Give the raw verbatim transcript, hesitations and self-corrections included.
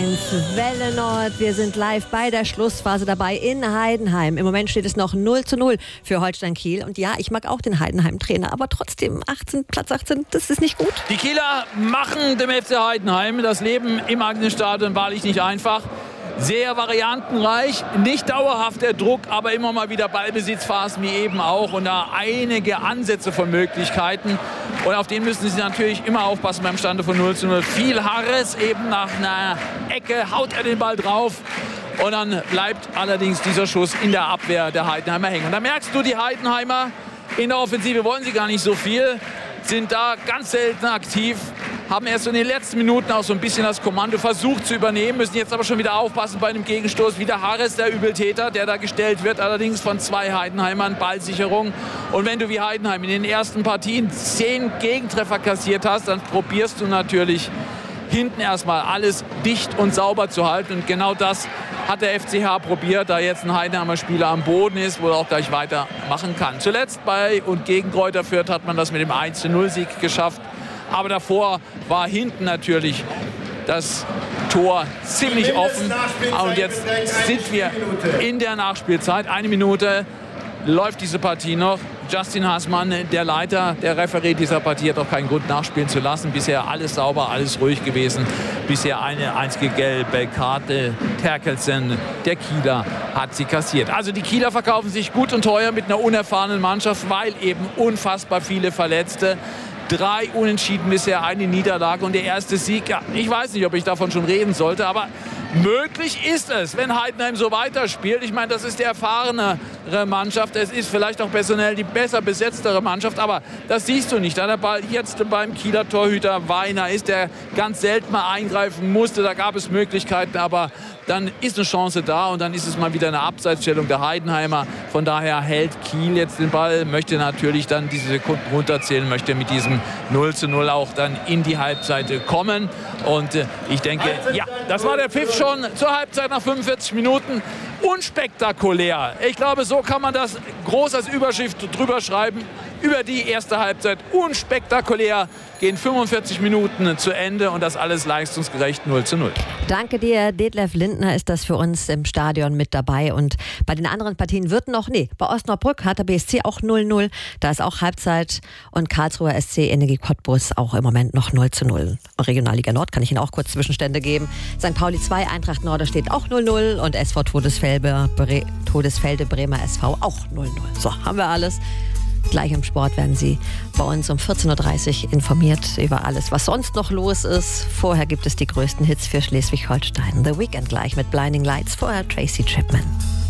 eins Welle Nord. Wir sind live bei der Schlussphase dabei in Heidenheim. Im Moment steht es noch null zu null für Holstein Kiel. Und ja, ich mag auch den Heidenheim-Trainer, aber trotzdem achtzehn, Platz achtzehn, das ist nicht gut. Die Kieler machen dem F C Heidenheim das Leben im eigenen Stadion wahrlich nicht einfach. Sehr variantenreich, nicht dauerhaft der Druck, aber immer mal wieder Ballbesitzphasen wie eben auch und da einige Ansätze von Möglichkeiten. Und auf den müssen sie natürlich immer aufpassen beim Stande von null zu null. Viel Harres eben nach einer Ecke, haut er den Ball drauf. Und dann bleibt allerdings dieser Schuss in der Abwehr der Heidenheimer hängen. Und da merkst du, die Heidenheimer in der Offensive wollen sie gar nicht so viel, sind da ganz selten aktiv, haben erst in den letzten Minuten auch so ein bisschen das Kommando versucht zu übernehmen, müssen jetzt aber schon wieder aufpassen bei einem Gegenstoß. Wieder Harres, der Übeltäter, der da gestellt wird, allerdings von zwei Heidenheimern, Ballsicherung. Und wenn du wie Heidenheim in den ersten Partien zehn Gegentreffer kassiert hast, dann probierst du natürlich hinten erstmal alles dicht und sauber zu halten. Und genau das hat der F C H probiert, da jetzt ein Heidenheimer Spieler am Boden ist, wo er auch gleich weitermachen kann. Zuletzt bei und gegen Greuther Fürth hat man das mit dem eins zu null Sieg geschafft. Aber davor war hinten natürlich das Tor ziemlich offen. Und jetzt sind wir in der Nachspielzeit. Eine Minute läuft diese Partie noch. Justin Haßmann, der Leiter, der Referee dieser Partie, hat auch keinen Grund nachspielen zu lassen. Bisher alles sauber, alles ruhig gewesen. Bisher eine einzige gelbe Karte. Terkelsen, der Kieler, hat sie kassiert. Also die Kieler verkaufen sich gut und teuer mit einer unerfahrenen Mannschaft, weil eben unfassbar viele Verletzte. Drei Unentschieden bisher, eine Niederlage und der erste Sieg. Ja, ich weiß nicht, ob ich davon schon reden sollte, aber möglich ist es, wenn Heidenheim so weiterspielt. Ich meine, das ist die erfahrenere Mannschaft. Es ist vielleicht auch personell die besser besetztere Mannschaft, aber das siehst du nicht. Da der Ball jetzt beim Kieler Torhüter Weiner ist, der ganz selten mal eingreifen musste. Da gab es Möglichkeiten, aber dann ist eine Chance da und dann ist es mal wieder eine Abseitsstellung der Heidenheimer. Von daher hält Kiel jetzt den Ball, möchte natürlich dann diese Sekunden runterzählen, möchte mit diesem null zu null auch dann in die Halbzeit kommen. Und äh, ich denke, ja, das war der Pfiff schon zur Halbzeit nach fünfundvierzig Minuten. Unspektakulär. Ich glaube, so kann man das groß als Überschrift drüber schreiben. Über die erste Halbzeit unspektakulär, gehen fünfundvierzig Minuten zu Ende und das alles leistungsgerecht null zu null. Danke dir, Detlef Lindner ist das für uns im Stadion mit dabei. Und bei den anderen Partien wird noch, nee, bei Osnabrück hat der B S C auch null null. Da ist auch Halbzeit und Karlsruher S C Energie Cottbus auch im Moment noch null zu null. Regionalliga Nord kann ich Ihnen auch kurz Zwischenstände geben. Sankt Pauli zwei, Eintracht Norder steht auch null null und S V Todesfelde, Bre- Todesfelde Bremer S V auch null null. So, haben wir alles. Gleich im Sport werden Sie bei uns um vierzehn Uhr dreißig informiert über alles, was sonst noch los ist. Vorher gibt es die größten Hits für Schleswig-Holstein. The Weekend gleich mit Blinding Lights, vorher Tracy Chapman.